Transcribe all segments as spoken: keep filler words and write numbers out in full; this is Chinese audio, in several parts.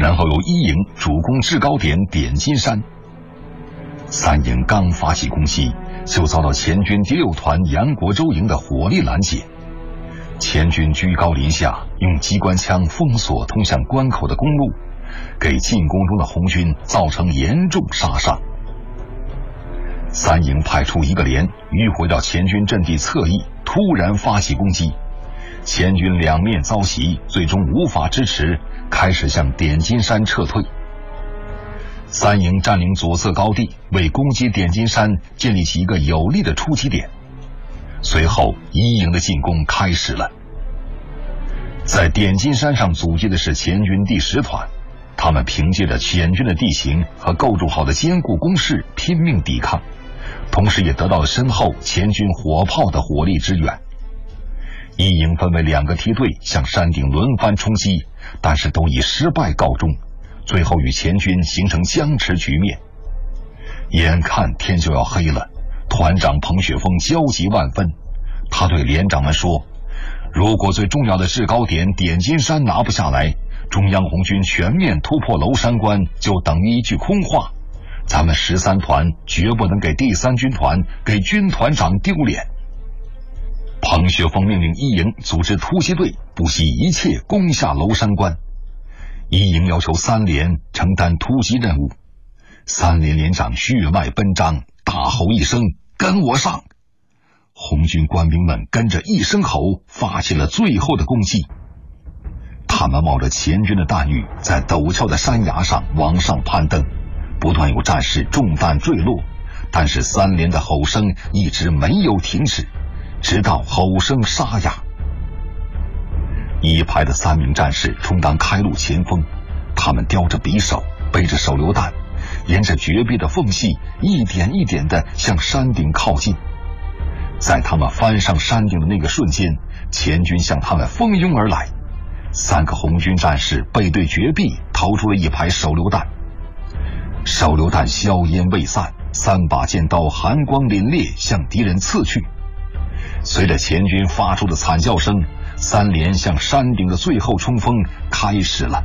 然后由一营主攻制高点点金山。三营刚发起攻击，就遭到前军第六团杨国洲营的火力拦截。前军居高临下，用机关枪封锁通向关口的公路，给进攻中的红军造成严重杀伤。三营派出一个连迂回到前军阵地侧翼，突然发起攻击，前军两面遭袭，最终无法支持，开始向点金山撤退。三营占领左侧高地，为攻击点金山建立起一个有利的出击点。随后一营的进攻开始了。在点金山上阻击的是前军第十团，他们凭借着前军的地形和构筑好的坚固工事拼命抵抗，同时也得到了身后前军火炮的火力支援。一营分为两个梯队向山顶轮番冲击，但是都以失败告终，最后与前军形成僵持局面。眼看天就要黑了，团长彭雪枫焦急万分，他对连长们说，如果最重要的制高点点金山拿不下来，中央红军全面突破娄山关就等于一句空话，咱们十三团绝不能给第三军团给军团长丢脸。彭雪枫命令一营组织突击队，不惜一切攻下娄山关。一营要求三连承担突击任务，三连连长血脉奔张，大吼一声，跟我上！红军官兵们跟着一声吼，发起了最后的攻击。他们冒着前军的弹雨，在陡峭的山崖上往上攀登，不断有战士中弹坠落，但是三连的吼声一直没有停止，直到吼声沙哑。一排的三名战士充当开路前锋，他们叼着匕首，背着手榴弹，沿着绝壁的缝隙一点一点地向山顶靠近。在他们翻上山顶的那个瞬间，前军向他们蜂拥而来。三个红军战士背对绝壁，掏出了一排手榴弹。手榴弹硝烟未散，三把剑刀寒光凛冽向敌人刺去。随着前军发出的惨叫声，三连向山顶的最后冲锋开始了。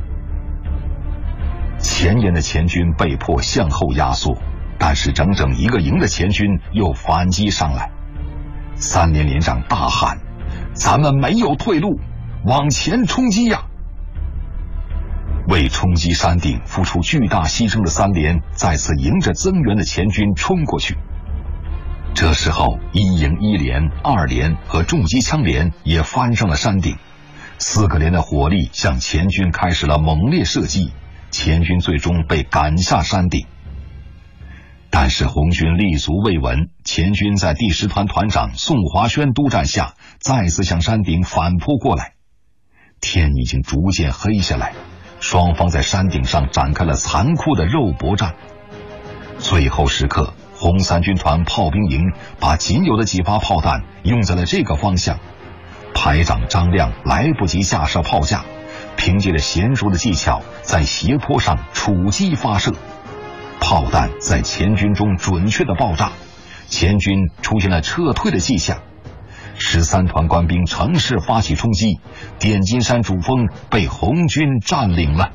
前沿的前军被迫向后压缩，但是整整一个营的前军又反击上来。三连连长大喊，咱们没有退路，往前冲击呀！为冲击山顶付出巨大牺牲的三连再次迎着增援的前军冲过去。这时候一营一连、二连和重机枪连也翻上了山顶，四个连的火力向前军开始了猛烈射击，前军最终被赶下山顶。但是红军立足未稳，前军在第十团团长宋华轩督战下再次向山顶反扑过来。天已经逐渐黑下来，双方在山顶上展开了残酷的肉搏战。最后时刻，红三军团炮兵营把仅有的几发炮弹用在了这个方向。排长张亮来不及架设炮架，凭借着娴熟的技巧在斜坡上触击发射，炮弹在前军中准确的爆炸，前军出现了撤退的迹象。十三团官兵乘势发起冲击，点金山主峰被红军占领了。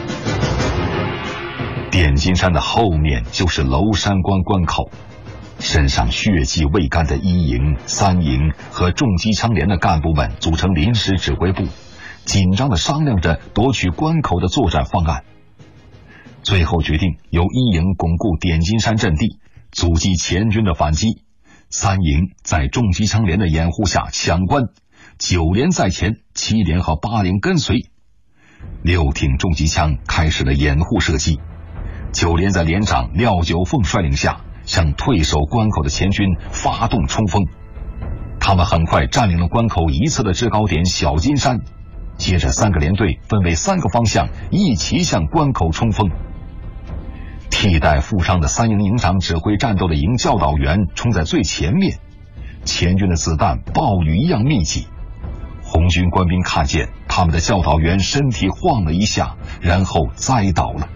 点金山的后面就是娄山关关口，身上血迹未干的一营、三营和重机枪连的干部们组成临时指挥部，紧张地商量着夺取关口的作战方案。最后决定由一营巩固点金山阵地，阻击前军的反击；三营在重机枪连的掩护下抢关；九连在前，七连和八连跟随。六挺重机枪开始了掩护射击。九连在连长廖九凤率领下，向退守关口的前军发动冲锋。他们很快占领了关口一侧的制高点小金山，接着三个连队分为三个方向，一齐向关口冲锋。替代负伤的三营营长指挥战斗的营教导员冲在最前面，前军的子弹暴雨一样密集。红军官兵看见他们的教导员身体晃了一下，然后栽倒了。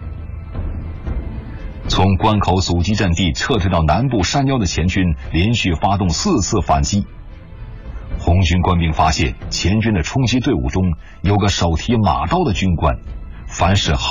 从关口阻击阵地撤退到南部山腰的前军连续发动四次反击。红军官兵发现前军的冲击队伍中有个手提马刀的军官，凡是后